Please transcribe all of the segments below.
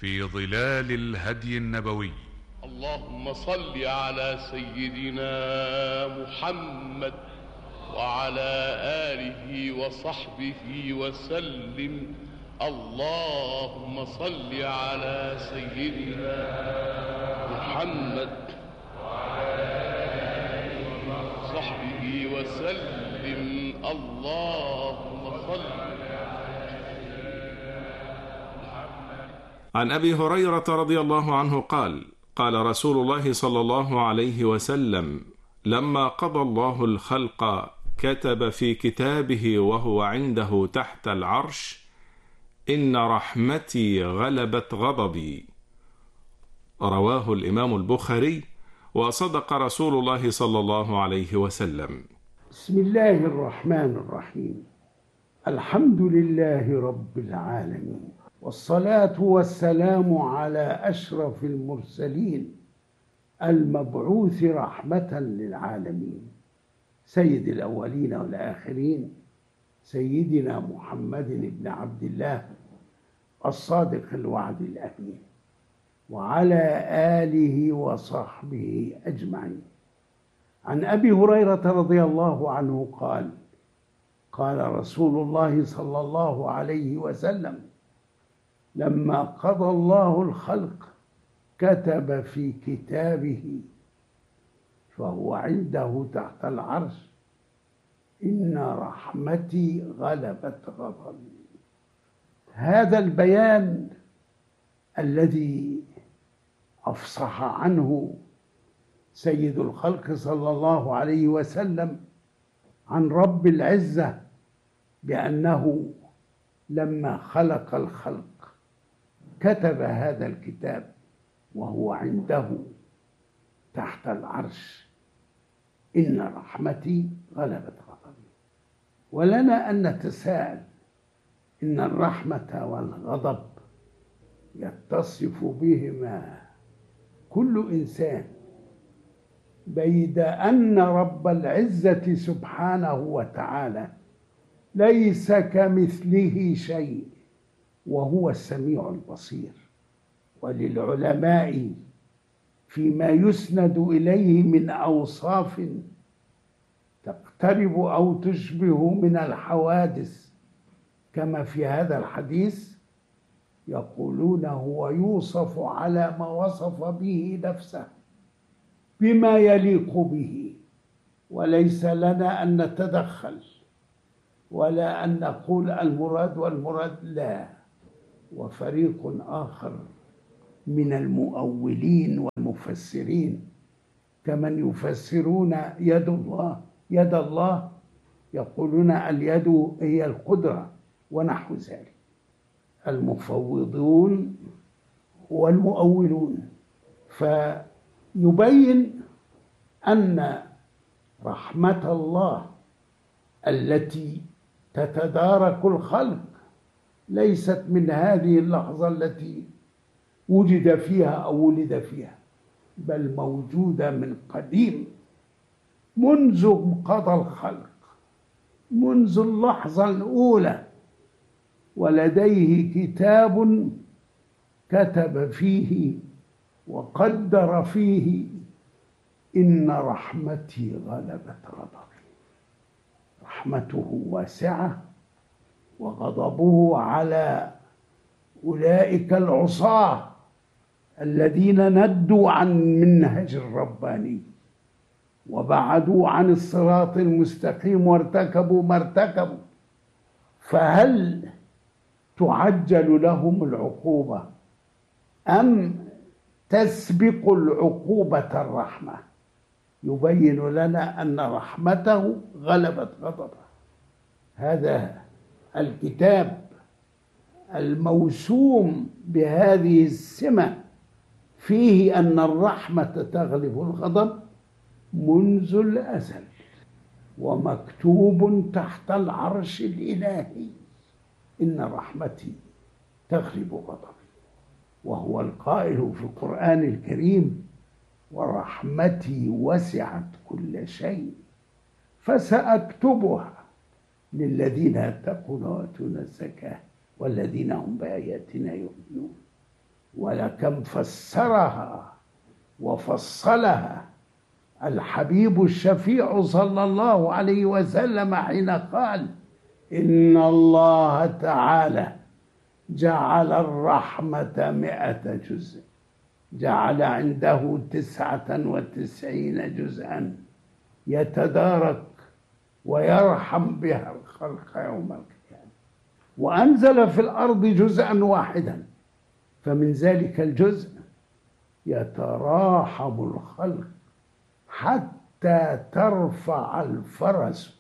في ظلال الهدي النبوي. اللهم صل على سيدنا محمد وعلى آله وصحبه وسلم. اللهم صل على سيدنا محمد وعلى آله وصحبه وسلم. اللهم صل. عن أبي هريرة رضي الله عنه قال: قال رسول الله صلى الله عليه وسلم: لما قضى الله الخلق كتب في كتابه وهو عنده تحت العرش: إن رحمتي غلبت غضبي. رواه الإمام البخاري، وصدق رسول الله صلى الله عليه وسلم. بسم الله الرحمن الرحيم. الحمد لله رب العالمين، والصلاة والسلام على أشرف المرسلين المبعوث رحمة للعالمين، سيد الأولين والآخرين، سيدنا محمد بن عبد الله الصادق الوعد الأمين، وعلى آله وصحبه أجمعين. عن أبي هريرة رضي الله عنه قال: قال رسول الله صلى الله عليه وسلم: لما قضى الله الخلق كتب في كتابه فهو عنده تحت العرش: إن رحمتي غلبت غضبي. هذا البيان الذي أفصح عنه سيد الخلق صلى الله عليه وسلم عن رب العزة بأنه لما خلق الخلق كتب هذا الكتاب وهو عنده تحت العرش: إن رحمتي غلبت غضبي. ولنا أن نتساءل: إن الرحمة والغضب يتصف بهما كل إنسان، بيد أن رب العزة سبحانه وتعالى ليس كمثله شيء وهو السميع البصير. وللعلماء فيما يسند إليه من أوصاف تقترب أو تشبه من الحوادث كما في هذا الحديث، يقولون هو يوصف على ما وصف به نفسه بما يليق به، وليس لنا أن نتدخل ولا أن نقول المراد والمراد لا. وفريق آخر من المؤولين والمفسرين كمن يفسرون يد الله يقولون اليد هي القدرة ونحو ذلك، المفوضون والمؤولون. فيبين أن رحمة الله التي تتدارك الخلق ليست من هذه اللحظة التي وجد فيها أو ولد فيها، بل موجودة من قديم، منذ قضى الخلق، منذ اللحظة الأولى. ولديه كتاب كتب فيه وقدر فيه: إن رحمتي غلبت غضبي. رحمته واسعة وغضبه على أولئك العصاة الذين ندوا عن منهج الرباني وبعدوا عن الصراط المستقيم وارتكبوا ما ارتكبوا. فهل تعجل لهم العقوبة أم تسبق العقوبة الرحمة؟ يبين لنا أن رحمته غلبت غضبه. هذا الكتاب الموسوم بهذه السمة فيه أن الرحمة تغلب الغضب منذ الأزل، ومكتوب تحت العرش الإلهي: إن رحمتي تغلب غضبي. وهو القائل في القرآن الكريم: ورحمتي وسعت كل شيء فسأكتبها للذين يتقون ويؤتون الزكاة والذين هم بآياتنا يؤمنون. ولكم فسرها وفصلها الحبيب الشفيع صلى الله عليه وسلم حين قال: إن الله تعالى جعل الرحمة 100 جزء، جعل عنده 99 جزءا يتدارك ويرحم بها الخلق يوم القيامة، وأنزل في الأرض جزءا واحدا، فمن ذلك الجزء يتراحم الخلق حتى ترفع الفرس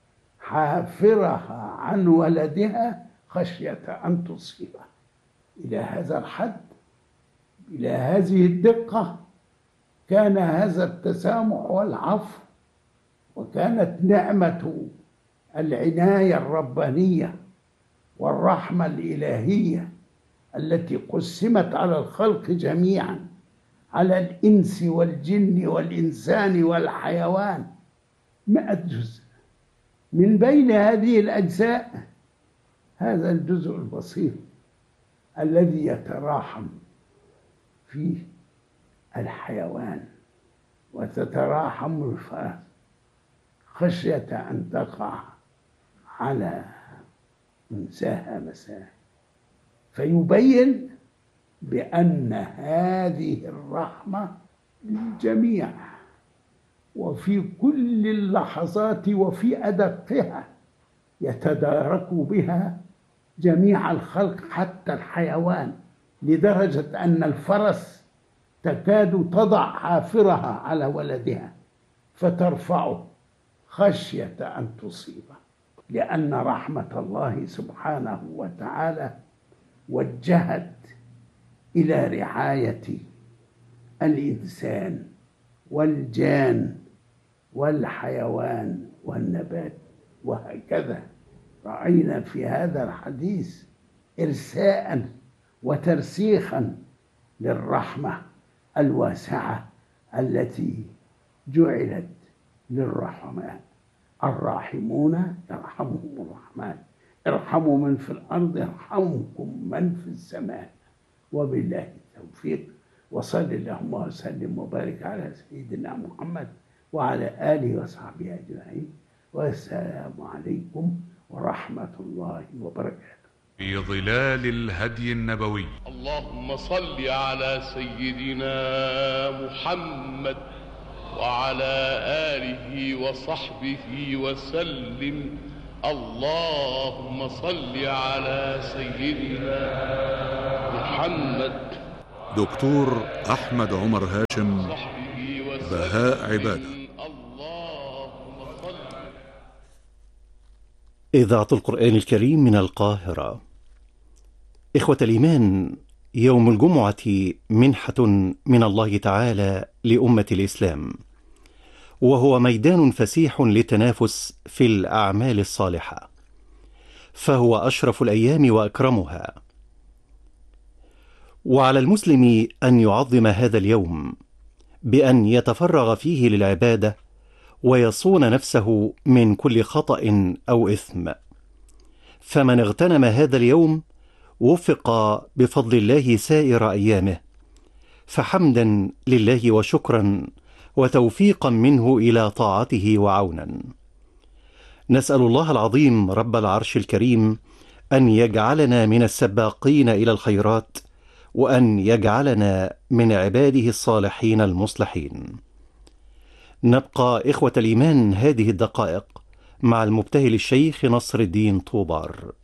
حافرها عن ولدها خشية أن تصيبه. إلى هذا الحد، إلى هذه الدقة كان هذا التسامح والعفو، وكانت نعمة العناية الربانية والرحمة الإلهية التي قسمت على الخلق جميعا، على الإنس والجن والإنسان والحيوان، 100 جزء. من بين هذه الأجزاء هذا الجزء البسيط الذي يتراحم فيه الحيوان وتتراحم الفرس خشية أن تقع على أنساها مساء، فيبين بأن هذه الرحمة للجميع وفي كل اللحظات وفي أدقها يتدارك بها جميع الخلق حتى الحيوان، لدرجة أن الفرس تكاد تضع حافرها على ولدها فترفعه خشية أن تصيبه، لأن رحمة الله سبحانه وتعالى وجهت إلى رعاية الإنسان والجان والحيوان والنبات. وهكذا رأينا في هذا الحديث إرساء وترسيخا للرحمة الواسعة التي جعلت للرحماء. الراحمون يرحمهم الرحمن، ارحموا من في الأرض يرحمكم من في السماء. وبالله التوفيق، وصل اللهم وسلم وبارك على سيدنا محمد وعلى آله وصحبه أجمعين، والسلام عليكم ورحمة الله وبركاته. في ظلال الهدي النبوي. اللهم صل على سيدنا محمد وعلى آله وصحبه وسلم. اللهم صل على سيدنا محمد. دكتور أحمد عمر هاشم، بهاء عبادة. اللهم صل. إذاعة القرآن الكريم من القاهرة. إخوة الإيمان، يوم الجمعة منحة من الله تعالى لأمة الإسلام، وهو ميدان فسيح للتنافس في الأعمال الصالحة، فهو أشرف الأيام وأكرمها، وعلى المسلم أن يعظم هذا اليوم بأن يتفرغ فيه للعبادة ويصون نفسه من كل خطأ أو إثم. فمن اغتنم هذا اليوم وفق بفضل الله سائر أيامه، فحمدا لله وشكرا وتوفيقا منه إلى طاعته وعونا. نسأل الله العظيم رب العرش الكريم أن يجعلنا من السباقين إلى الخيرات، وأن يجعلنا من عباده الصالحين المصلحين. نبقى إخوة الإيمان هذه الدقائق مع المبتهل الشيخ نصر الدين طوبار.